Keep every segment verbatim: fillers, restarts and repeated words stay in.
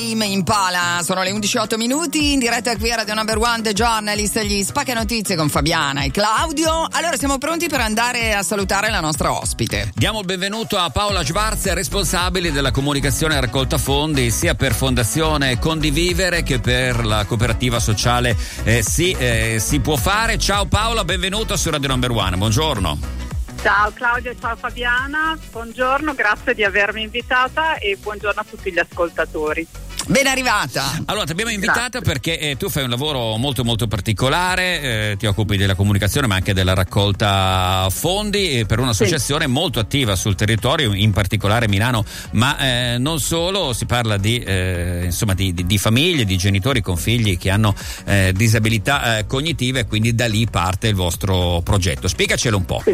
In pala, sono le undici e otto minuti, in diretta qui a Radio Number One, The Journalist, gli spacca notizie con Fabiana e Claudio. Allora siamo pronti per andare a salutare la nostra ospite. Diamo il benvenuto a Paola Schwarz, responsabile della comunicazione e raccolta fondi sia per Fondazione Condivivere che per la cooperativa sociale eh, sì, eh, si può fare. Ciao Paola, benvenuta su Radio Number One, buongiorno. Ciao Claudia, ciao Fabiana, buongiorno, grazie di avermi invitata e buongiorno a tutti gli ascoltatori. Ben arrivata. Allora ti abbiamo invitata Grazie. perché eh, tu fai un lavoro molto molto particolare, eh, ti occupi della comunicazione ma anche della raccolta fondi eh, per un'associazione sì. molto attiva sul territorio, in particolare Milano, ma eh, non solo, si parla di eh, insomma di, di, di famiglie, di genitori con figli che hanno eh, disabilità eh, cognitive, e quindi da lì parte il vostro progetto. Spiegacelo un po'. Sì.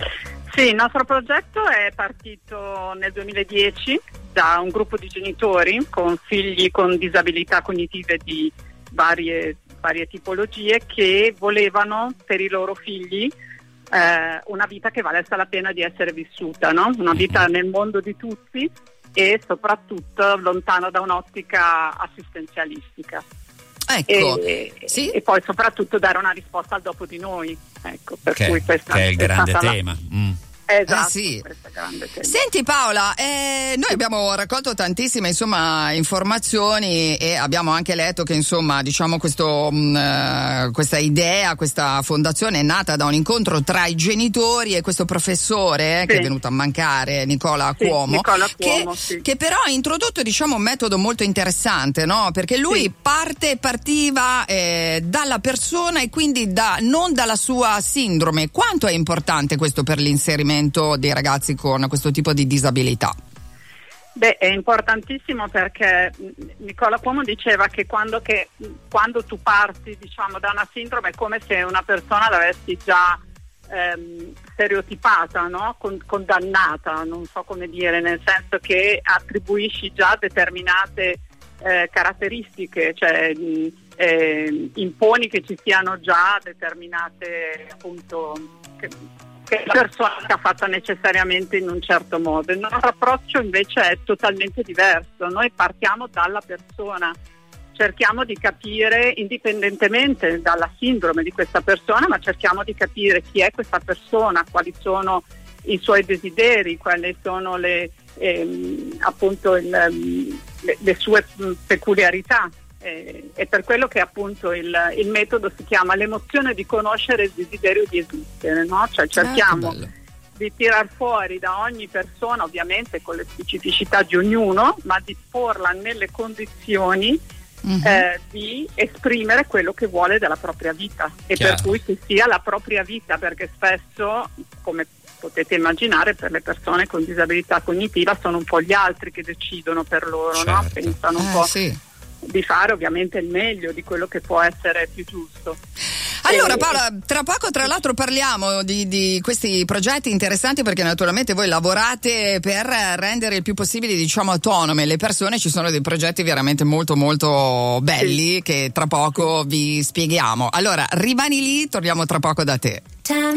Sì, il nostro progetto è partito nel duemiladieci da un gruppo di genitori con figli con disabilità cognitive di varie, varie tipologie che volevano per i loro figli eh, una vita che valesse la pena di essere vissuta, no? Una vita nel mondo di tutti e soprattutto lontano da un'ottica assistenzialistica. Ecco, e, sì. e poi soprattutto dare una risposta al dopo di noi, ecco, per che, cui questa che è il grande stata tema. La... Mm. Esatto, eh sì. questo è grande tema. Senti Paola, eh, noi abbiamo raccolto tantissime insomma informazioni e abbiamo anche letto che insomma diciamo questo mh, questa idea, questa fondazione è nata da un incontro tra i genitori e questo professore sì. che è venuto a mancare, Nicola sì, Cuomo, Nicola che, Cuomo sì. che però ha introdotto diciamo un metodo molto interessante, no? Perché lui sì. parte partiva eh, dalla persona e quindi da, non dalla sua sindrome. Quanto è importante questo per l'inserimento dei ragazzi con questo tipo di disabilità? Beh, è importantissimo perché Nicola Cuomo diceva che quando, che quando tu parti diciamo da una sindrome è come se una persona l'avessi già ehm, stereotipata, no? Con, condannata, non so come dire, nel senso che attribuisci già determinate eh, caratteristiche, cioè eh, imponi che ci siano già determinate appunto che, che la persona sia fatta necessariamente in un certo modo. Il nostro approccio invece è totalmente diverso, noi partiamo dalla persona, cerchiamo di capire indipendentemente dalla sindrome di questa persona, ma cerchiamo di capire chi è questa persona, quali sono i suoi desideri, quali sono le ehm, appunto il, le, le sue peculiarità. Eh, è per quello che appunto il, il metodo si chiama l'emozione di conoscere il desiderio di esistere, no? Cioè cerchiamo ah, di tirar fuori da ogni persona, ovviamente con le specificità di ognuno, ma di porla nelle condizioni mm-hmm. eh, di esprimere quello che vuole della propria vita e Chiaro. Per cui che sia la propria vita, perché spesso, come potete immaginare, per le persone con disabilità cognitiva sono un po' gli altri che decidono per loro, certo. no? Pensano un eh, po' sì. di fare ovviamente il meglio di quello che può essere più giusto. Allora e, Paola, tra poco tra l'altro parliamo di, di questi progetti interessanti, perché naturalmente voi lavorate per rendere il più possibile diciamo autonome le persone. Ci sono dei progetti veramente molto molto belli sì. che tra poco vi spieghiamo. Allora rimani lì, torniamo tra poco da te.